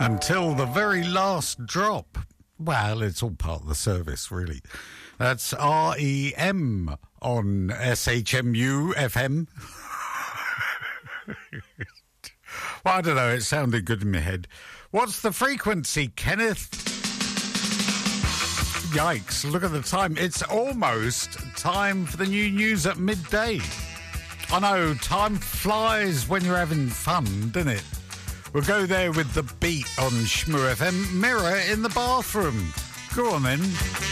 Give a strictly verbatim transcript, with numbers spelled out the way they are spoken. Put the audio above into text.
Until the very last drop. Well, it's all part of the service, really. That's R E M on S H M U F M. Well, I don't know, it sounded good in my head. What's the frequency, Kenneth? Yikes, look at the time. It's almost time for the new news at midday. I know, time flies when you're having fun, doesn't it? We'll go there with the beat on Shmoo F M. Mirror in the bathroom. Go on then.